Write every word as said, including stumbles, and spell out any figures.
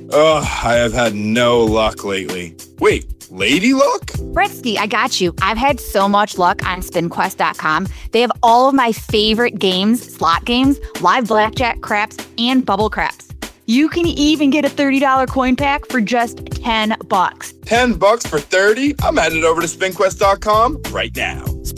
Ugh, I have had no luck lately. Wait, lady luck? Britsky, I got you. I've had so much luck on spin quest dot com. They have all of my favorite games, slot games, live blackjack, craps, and bubble craps. You can even get a thirty dollars coin pack for just ten bucks. ten bucks for thirty? I'm headed over to spin quest dot com right now.